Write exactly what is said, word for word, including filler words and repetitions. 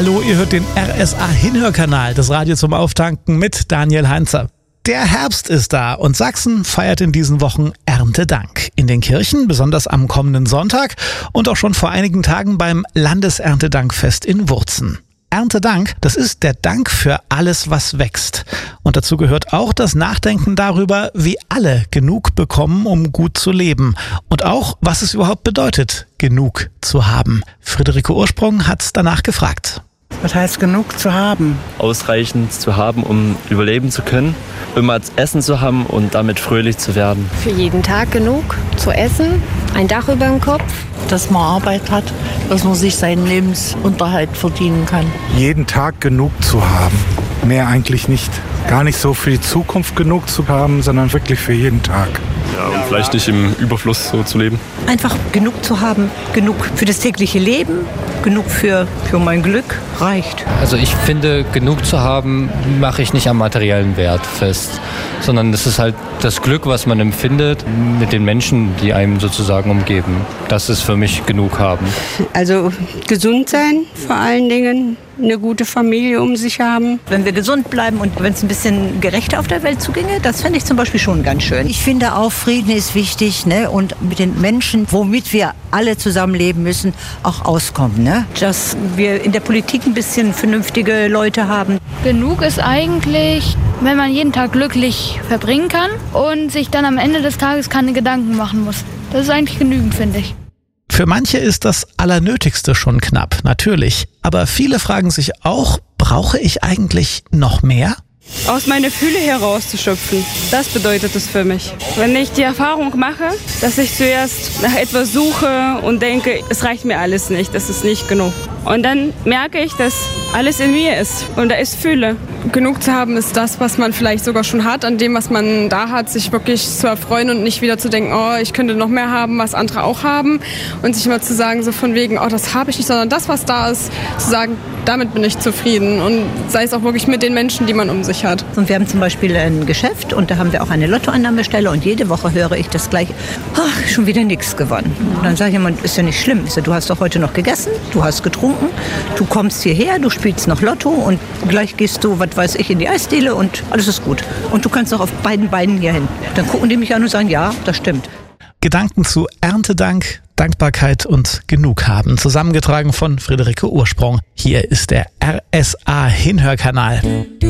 Hallo, ihr hört den R S A-Hinhörkanal, das Radio zum Auftanken mit Daniel Heinzer. Der Herbst ist da und Sachsen feiert in diesen Wochen Erntedank. In den Kirchen, besonders am kommenden Sonntag und auch schon vor einigen Tagen beim Landeserntedankfest in Wurzen. Erntedank, das ist der Dank für alles, was wächst. Und dazu gehört auch das Nachdenken darüber, wie alle genug bekommen, um gut zu leben. Und auch, was es überhaupt bedeutet, genug zu haben. Friederike Ursprung hat's danach gefragt. Was heißt genug zu haben? Ausreichend zu haben, um überleben zu können, immer Essen zu haben und damit fröhlich zu werden. Für jeden Tag genug zu essen, ein Dach über dem Kopf. Dass man Arbeit hat, dass man sich seinen Lebensunterhalt verdienen kann. Jeden Tag genug zu haben. Mehr eigentlich nicht. Gar nicht so für die Zukunft genug zu haben, sondern wirklich für jeden Tag. Ja, und vielleicht nicht im Überfluss so zu leben. Einfach genug zu haben, genug für das tägliche Leben, genug für, für mein Glück, reicht. Also ich finde, genug zu haben, mache ich nicht am materiellen Wert fest, sondern es ist halt das Glück, was man empfindet mit den Menschen, die einem sozusagen umgeben. Das ist für mich genug haben. Also gesund sein vor allen Dingen, eine gute Familie um sich haben. Wenn wir gesund bleiben und wenn es ein bisschen gerechter auf der Welt zuginge, das fände ich zum Beispiel schon ganz schön. Ich finde auch, Frieden ist wichtig, ne? Und mit den Menschen, womit wir alle zusammenleben müssen, auch auskommen. Ne? Dass wir in der Politik ein bisschen vernünftige Leute haben. Genug ist eigentlich, wenn man jeden Tag glücklich verbringen kann und sich dann am Ende des Tages keine Gedanken machen muss. Das ist eigentlich genügend, finde ich. Für manche ist das Allernötigste schon knapp, natürlich. Aber viele fragen sich auch, brauche ich eigentlich noch mehr? Aus meiner Fühle herauszuschöpfen, das bedeutet es für mich. Wenn ich die Erfahrung mache, dass ich zuerst nach etwas suche und denke, es reicht mir alles nicht, das ist nicht genug. Und dann merke ich, dass alles in mir ist und da ist Fühle. Genug zu haben ist das, was man vielleicht sogar schon hat, an dem, was man da hat, sich wirklich zu erfreuen und nicht wieder zu denken, oh, ich könnte noch mehr haben, was andere auch haben. Und sich mal zu sagen, so von wegen, oh, das habe ich nicht, sondern das, was da ist, zu sagen, damit bin ich zufrieden. Und sei es auch wirklich mit den Menschen, die man um sich hat. Und wir haben zum Beispiel ein Geschäft und da haben wir auch eine Lottoannahmestelle und jede Woche höre ich das gleiche, ach, schon wieder nichts gewonnen. Und dann sage ich immer, ist ja nicht schlimm, du hast doch heute noch gegessen, du hast getrunken, du kommst hierher, du spielst noch Lotto und gleich gehst du, was weiß ich, in die Eisdiele und alles ist gut. Und du kannst auch auf beiden Beinen hier hin. Dann gucken die mich an und sagen, ja, das stimmt. Gedanken zu Erntedank, Dankbarkeit und Genug haben. Zusammengetragen von Friederike Ursprung. Hier ist der R S A-Hinhörkanal.